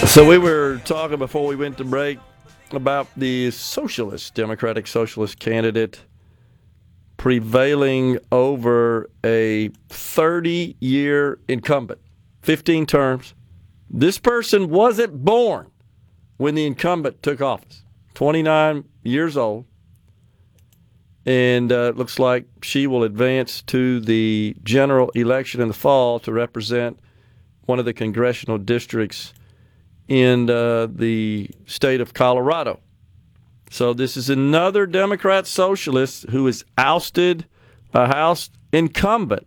So we were talking before we went to break about the Democratic Socialist candidate prevailing over a 30-year incumbent, 15 terms. This person wasn't born when the incumbent took office, 29 years old, and it looks like she will advance to the general election in the fall to represent one of the congressional districts in the state of Colorado. So this is another Democrat socialist who has ousted a House incumbent.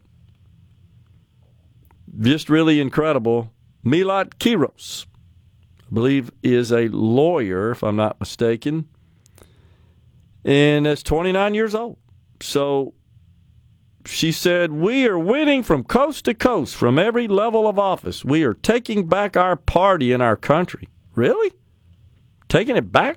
Just really incredible. Milot Quiros, I believe, is a lawyer, if I'm not mistaken, and is 29 years old. So she said, "We are winning from coast to coast, from every level of office. We are taking back our party and our country." Really? Taking it back?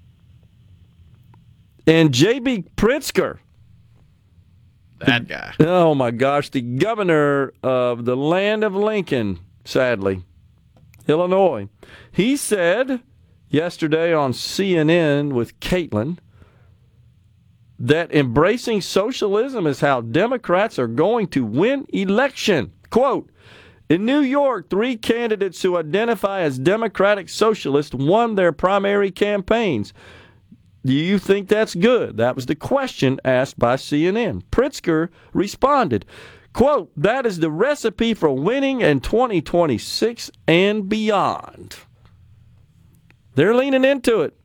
And J.B. Pritzker. That guy. Oh, my gosh. The governor of the land of Lincoln, sadly, Illinois. He said yesterday on CNN with Caitlin that embracing socialism is how Democrats are going to win election. Quote, "In New York, 3 candidates who identify as Democratic Socialists won their primary campaigns. Do you think that's good?" That was the question asked by CNN. Pritzker responded, quote, "That is the recipe for winning in 2026 and beyond." They're leaning into it.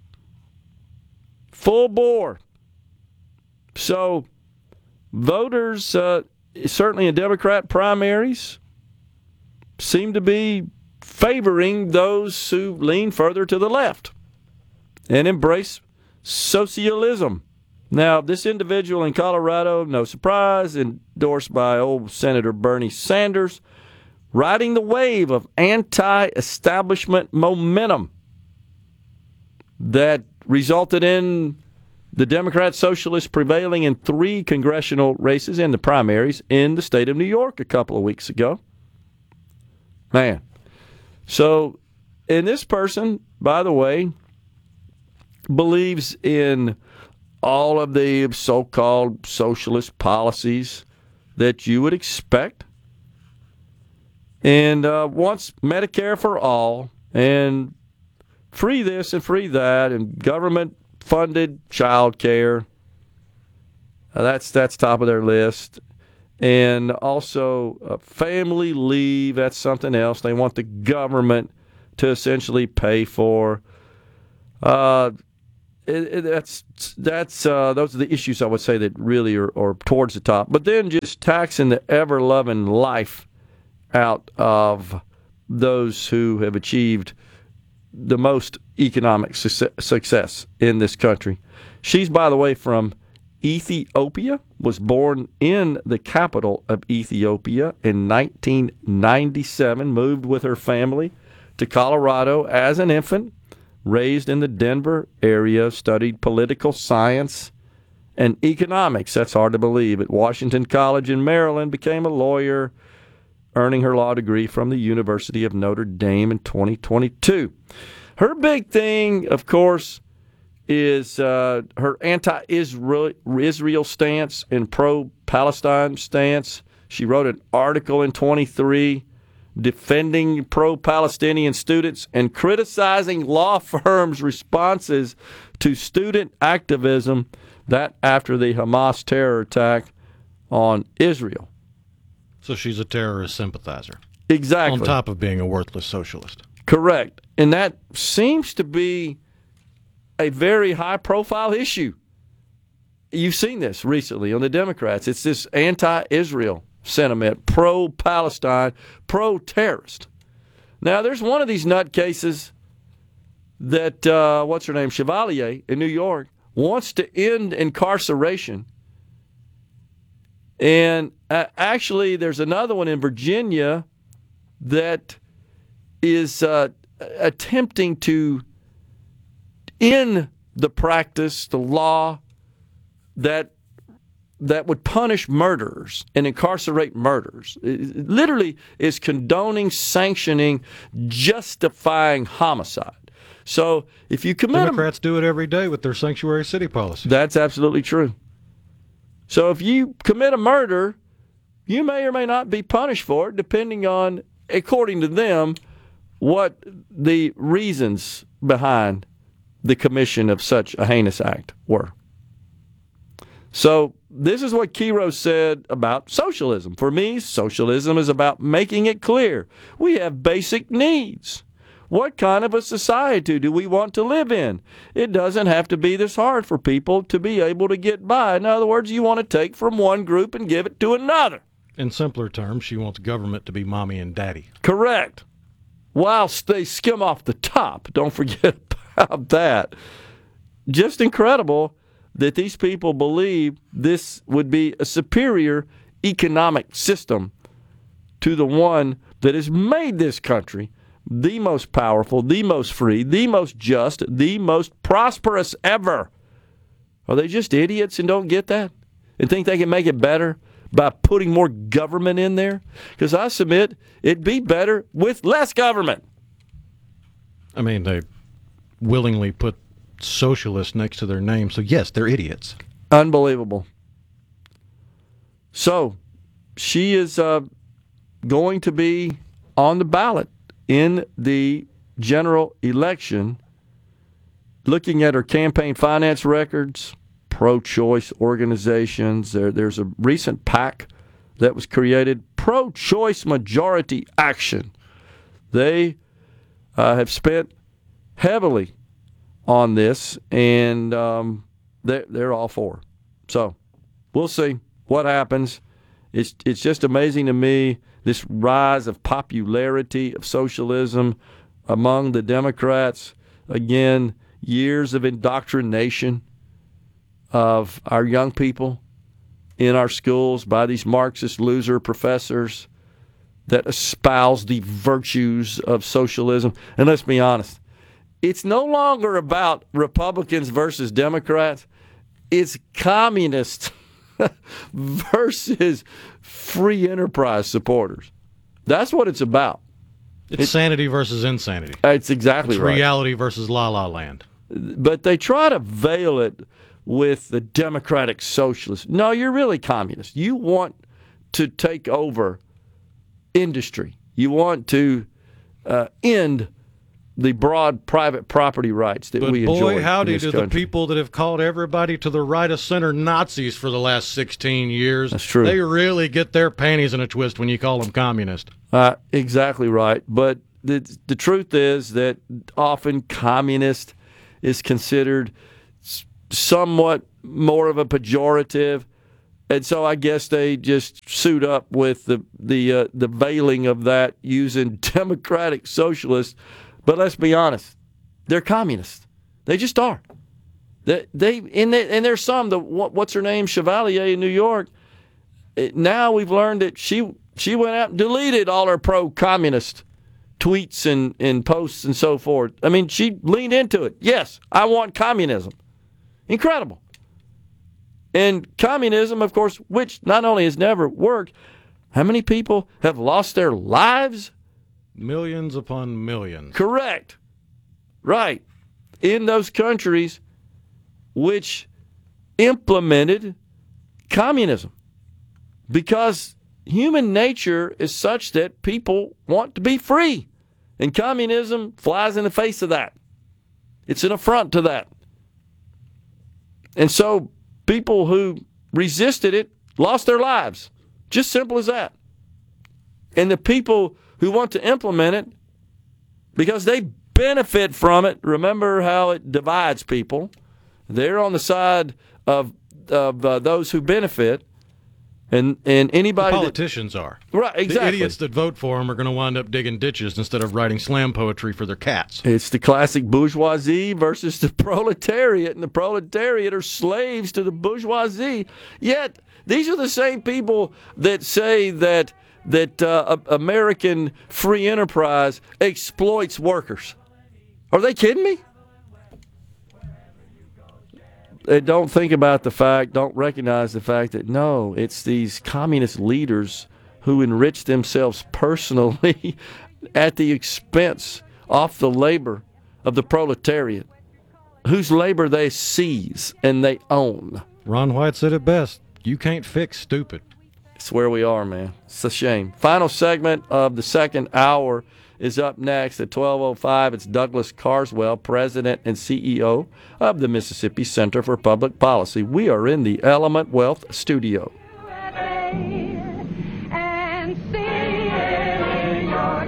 Full bore. So voters, certainly in Democrat primaries, seem to be favoring those who lean further to the left and embrace socialism. Now, this individual in Colorado, no surprise, endorsed by old Senator Bernie Sanders, riding the wave of anti-establishment momentum that resulted in the Democrat Socialists prevailing in 3 congressional races in the primaries in the state of New York a couple of weeks ago. Man. So, and this person, by the way, believes in all of the so-called socialist policies that you would expect, and wants Medicare for all and free this and free that and government-funded child care. That's top of their list. And also family leave, that's something else they want the government to essentially pay for. Those are the issues I would say that really are towards the top. But then just taxing the ever-loving life out of those who have achieved the most economic success in this country. She's, by the way, from Ethiopia, was born in the capital of Ethiopia in 1997, moved with her family to Colorado as an infant, raised in the Denver area, studied political science and economics. That's hard to believe. At Washington College in Maryland, became a lawyer, earning her law degree from the University of Notre Dame in 2022. Her big thing, of course, is her anti-Israel stance and pro-Palestine stance. She wrote an article in 23 defending pro-Palestinian students and criticizing law firms' responses to student activism, that after the Hamas terror attack on Israel. So she's a terrorist sympathizer. Exactly. On top of being a worthless socialist. Correct. And that seems to be a very high-profile issue. You've seen this recently on the Democrats. It's this anti-Israel sentiment, pro-Palestine, pro-terrorist. Now, there's one of these nutcases that, what's her name, Chevalier in New York, wants to end incarceration. And actually, there's another one in Virginia that is attempting to end the practice, the law that that would punish murderers and incarcerate murderers. It literally is condoning, sanctioning, justifying homicide. So if you commit Democrats do it every day with their sanctuary city policy. that's absolutely true. So if you commit a murder, you may or may not be punished for it, depending on, according to them, what the reasons behind the commission of such a heinous act were. So this is what Kiro said about socialism. For me, socialism is about making it clear we have basic needs. What kind of a society do we want to live in? It doesn't have to be this hard for people to be able to get by. In other words, you want to take from one group and give it to another. In simpler terms, she wants government to be mommy and daddy. Correct. Whilst they skim off the top. Don't forget about that. Just incredible that these people believe this would be a superior economic system to the one that has made this country the most powerful, the most free, the most just, the most prosperous ever. Are they just idiots and don't get that? And think they can make it better by putting more government in there? Because I submit it'd be better with less government. I mean, they willingly put socialist next to their name, so yes, they're idiots. Unbelievable. So she is going to be on the ballot in the general election, looking at her campaign finance records, pro-choice organizations. There's a recent PAC that was created, Pro-Choice Majority Action. They have spent heavily on this, and they're all for it. So we'll see what happens. It's just amazing to me, this rise of popularity of socialism among the Democrats. Again, years of indoctrination of our young people in our schools by these Marxist loser professors that espouse the virtues of socialism. And let's be honest, it's no longer about Republicans versus Democrats. It's communists versus free enterprise supporters. That's what it's about. It's sanity versus insanity. It's exactly It's right. reality versus la-la land. But they try to veil it with the democratic socialists. No, you're really communist. You want to take over industry. You want to end the broad private property rights that But we enjoy. boy, howdy in this to the country. people that have called everybody to the right of center Nazis for the last 16 years. That's true. They really get their panties in a twist when you call them communist. Exactly right. But the truth is that often communist is considered somewhat more of a pejorative. And so I guess they just suit up with the veiling of that using democratic socialists. But let's be honest, they're communists. They just are. And there's some, what's her name, Chevalier in New York. Now we've learned that she went out and deleted all her pro-communist tweets and posts and so forth. I mean, she leaned into it. Yes, I want communism. Incredible. And communism, of course, which not only has never worked, how many people have lost their lives? Millions upon millions. Correct. Right. In those countries which implemented communism. Because human nature is such that people want to be free. And communism flies in the face of that. It's an affront to that. And so people who resisted it lost their lives. Just simple as that. And the people who want to implement it, because they benefit from it, remember how it divides people. They're on the side of those who benefit. And anybody The politicians are. Right, exactly. The idiots that vote for them are going to wind up digging ditches instead of writing slam poetry for their cats. It's the classic bourgeoisie versus the proletariat, and the proletariat are slaves to the bourgeoisie. Yet, these are the same people that say that American free enterprise exploits workers. Are they kidding me? they don't think about the fact, don't recognize the fact that, no, it's these communist leaders who enrich themselves personally at the expense off the labor of the proletariat, whose labor they seize and they own. Ron White said it best. You can't fix stupid. It's where we are, man. It's a shame. Final segment of the second hour is up next at 12:05. It's Douglas Carswell, President and CEO of the Mississippi Center for Public Policy. We are in the Element Wealth studio. And see in your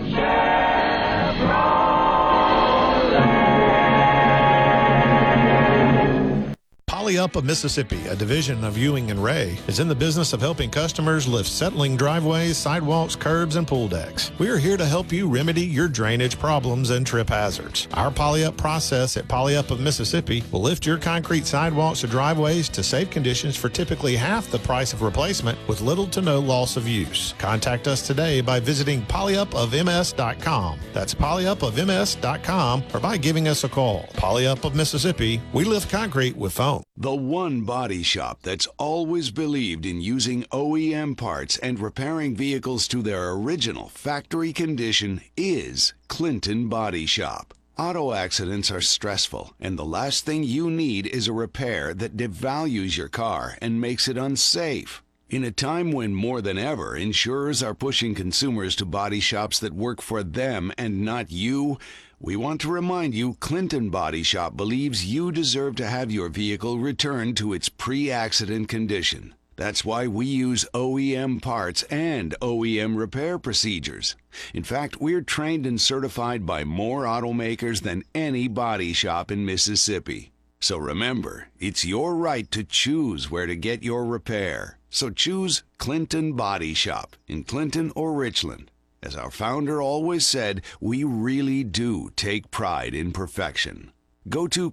Poly-Up of Mississippi, a division of Ewing and Ray, is in the business of helping customers lift settling driveways, sidewalks, curbs, and pool decks. We are here to help you remedy your drainage problems and trip hazards. Our Poly-Up process at Poly-Up of Mississippi will lift your concrete sidewalks or driveways to safe conditions for typically half the price of replacement with little to no loss of use. Contact us today by visiting polyupofms.com. That's polyupofms.com, or by giving us a call. Poly-Up of Mississippi, we lift concrete with foam. The one body shop that's always believed in using OEM parts and repairing vehicles to their original factory condition is Clinton Body Shop. Auto accidents are stressful, and the last thing you need is a repair that devalues your car and makes it unsafe. In a time when more than ever insurers are pushing consumers to body shops that work for them and not you, we want to remind you Clinton Body Shop believes you deserve to have your vehicle returned to its pre-accident condition. That's why we use OEM parts and OEM repair procedures. In fact, we're trained and certified by more automakers than any body shop in Mississippi. So remember, it's your right to choose where to get your repair. So choose Clinton Body Shop in Clinton or Richland. As our founder always said, we really do take pride in perfection. Go to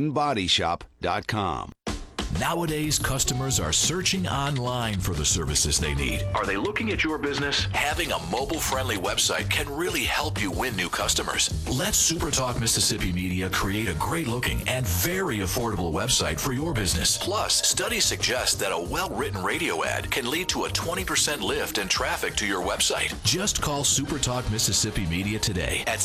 ClintonBodyShop.com. Nowadays, customers are searching online for the services they need. Are they looking at your business? Having a mobile-friendly website can really help you win new customers. Let SuperTalk Mississippi Media create a great-looking and very affordable website for your business. Plus, studies suggest that a well-written radio ad can lead to a 20% lift in traffic to your website. Just call SuperTalk Mississippi Media today at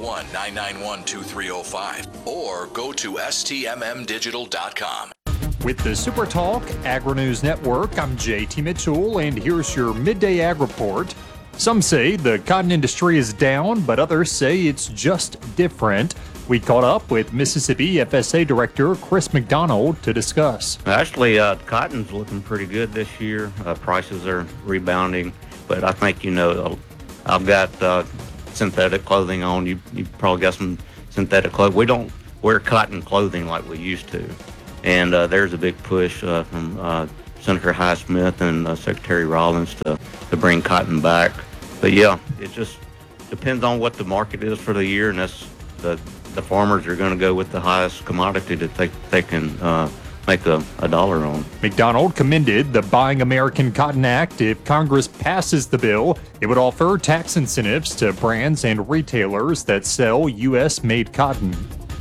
601-991-2305 or go to stmmdigital.com. With the SuperTalk Agri-News Network, I'm JT Mitchell, and here's your midday ag report. Some say the cotton industry is down, but others say it's just different. We caught up with Mississippi FSA Director Chris McDonald to discuss. Actually, cotton's looking pretty good this year. Prices are rebounding, but I think, I've got synthetic clothing on. You probably got some synthetic clothing. We don't wear cotton clothing like we used to. And there's a big push from Senator Highsmith and Secretary Rollins to bring cotton back. But yeah, it just depends on what the market is for the year, and that's the farmers are going to go with the highest commodity that they can make a dollar on. McDonald commended the Buying American Cotton Act. If Congress passes the bill, it would offer tax incentives to brands and retailers that sell U.S.-made cotton.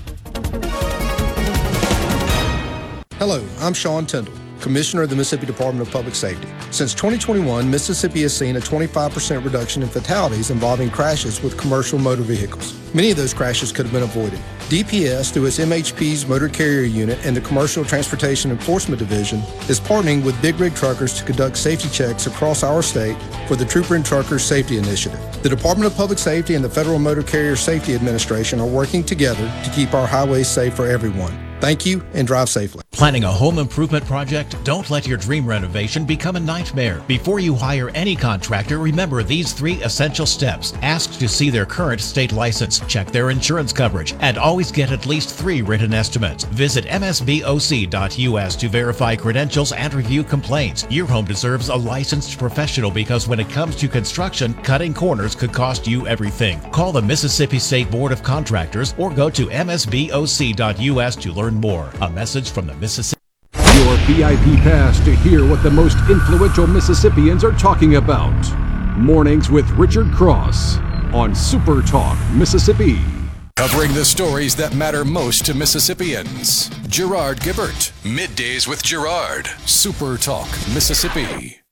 Hello, I'm Sean Tyndall, Commissioner of the Mississippi Department of Public Safety. Since 2021, Mississippi has seen a 25% reduction in fatalities involving crashes with commercial motor vehicles. Many of those crashes could have been avoided. DPS, through its MHP's Motor Carrier Unit and the Commercial Transportation Enforcement Division, is partnering with Big Rig Truckers to conduct safety checks across our state for the Trooper and Truckers Safety Initiative. The Department of Public Safety and the Federal Motor Carrier Safety Administration are working together to keep our highways safe for everyone. Thank you, and drive safely. Planning a home improvement project? Don't let your dream renovation become a nightmare. Before you hire any contractor, remember these 3 essential steps. Ask to see their current state license, check their insurance coverage, and always get at least 3 written estimates. Visit msboc.us to verify credentials and review complaints. Your home deserves a licensed professional because when it comes to construction, cutting corners could cost you everything. Call the Mississippi State Board of Contractors or go to msboc.us to learn more. A message from the Mississippi. Your VIP pass to hear what the most influential Mississippians are talking about. Mornings with Richard Cross on Super Talk Mississippi. Covering the stories that matter most to Mississippians. Gerard Gibbert. Middays with Gerard. Super Talk, Mississippi.